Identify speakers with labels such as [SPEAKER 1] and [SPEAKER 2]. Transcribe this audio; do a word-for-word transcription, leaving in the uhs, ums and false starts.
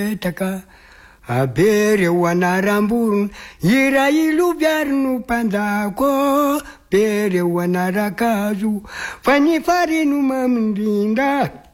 [SPEAKER 1] Taka abere wanaramburu ira ilubyarnu pandako bere wanarakazu fani farinu mamndinda